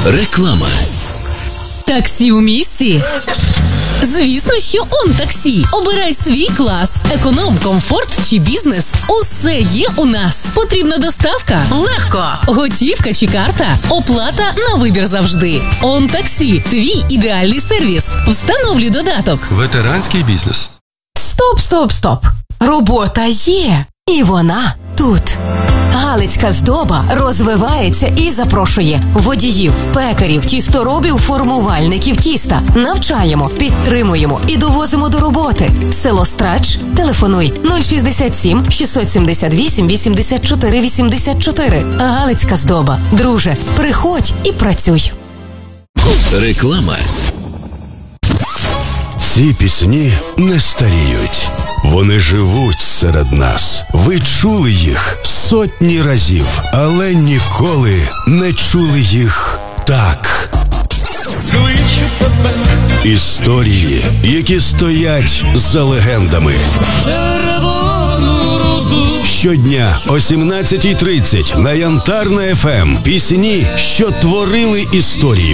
Реклама. Таксі у місті? Звісно, що ОнТаксі. Обирай свій клас. Економ, комфорт чи бізнес. Усе є у нас. Потрібна доставка? Легко. Готівка чи карта? Оплата на вибір завжди. ОнТаксі. Твій ідеальний сервіс. Встановлюй додаток. Ветеранський бізнес. Стоп. Робота є. І вона тут. Галицька здоба розвивається і запрошує водіїв, пекарів, тісторобів, формувальників тіста. Навчаємо, підтримуємо і довозимо до роботи. Село Страч. Телефонуй 067 678 84 84. Галицька здоба. Друже, приходь і працюй. Реклама. Ці пісні не старіють. Вони живуть серед нас. Ви чули їх сотні разів, але ніколи не чули їх так. Історії, які стоять за легендами. Щодня о 17:30 на Янтарна ФМ. Пісні, що творили історію.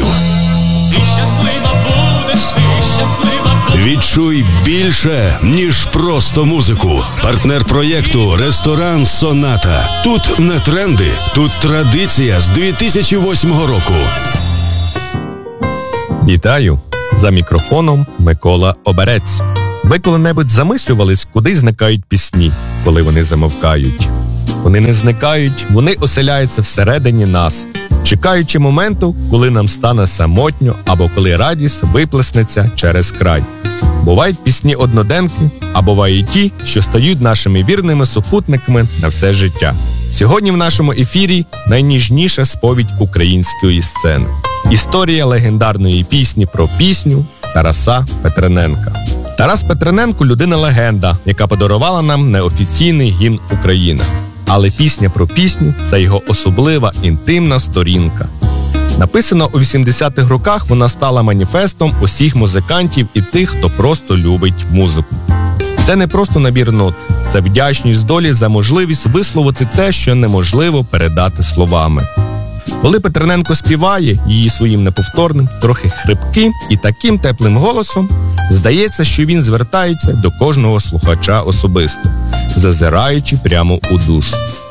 Відчуй більше, ніж просто музику. Партнер проєкту «Ресторан Соната». Тут не тренди, тут традиція з 2008 року. Вітаю! За мікрофоном Микола Оберець. Ви коли-небудь замислювались, куди зникають пісні, коли вони замовкають? Вони не зникають, вони оселяються всередині нас, чекаючи моменту, коли нам стане самотньо або коли радість виплеснеться через край. Бувають пісні одноденки, а бувають ті, що стають нашими вірними супутниками на все життя. Сьогодні в нашому ефірі найніжніша сповідь української сцени. Історія легендарної пісні про пісню Тараса Петрененка. Тарас Петрененко – людина-легенда, яка подарувала нам неофіційний гімн України. Але пісня про пісню – це його особлива інтимна сторінка. Написана у 80-х роках, вона стала маніфестом усіх музикантів і тих, хто просто любить музику. Це не просто набір нот, це вдячність долі за можливість висловити те, що неможливо передати словами. Коли Петрененко співає її своїм неповторним, трохи хрипким і таким теплим голосом, здається, що він звертається до кожного слухача особисто, зазираючи прямо у душу.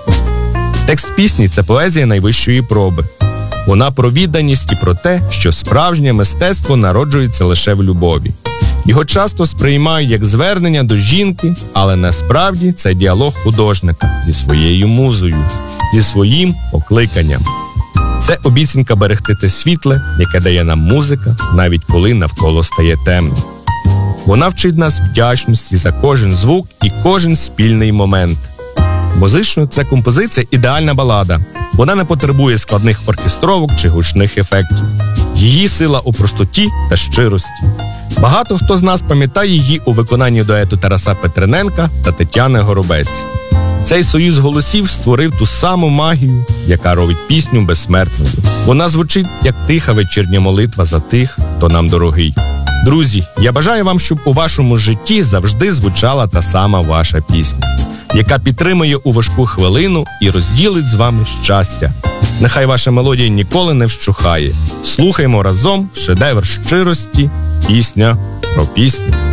Текст пісні – це поезія найвищої проби. Вона про відданість і про те, що справжнє мистецтво народжується лише в любові. Його часто сприймають як звернення до жінки, але насправді це діалог художника зі своєю музою, зі своїм покликанням. Це обіцянка берегти те світле, яке дає нам музика, навіть коли навколо стає темно. Вона вчить нас вдячності за кожен звук і кожен спільний момент. Музично це композиція ідеальна балада. Вона не потребує складних оркестровок чи гучних ефектів. Її сила у простоті та щирості. Багато хто з нас пам'ятає її у виконанні дуету Тараса Петрененка та Тетяни Горобець. Цей союз голосів створив ту саму магію, яка робить пісню безсмертною. Вона звучить, як тиха вечірня молитва за тих, хто нам дорогий. Друзі, я бажаю вам, щоб у вашому житті завжди звучала та сама ваша пісня, яка підтримує у важку хвилину і розділить з вами щастя. Нехай ваша мелодія ніколи не вщухає. Слухаймо разом шедевр щирості, пісня про пісню.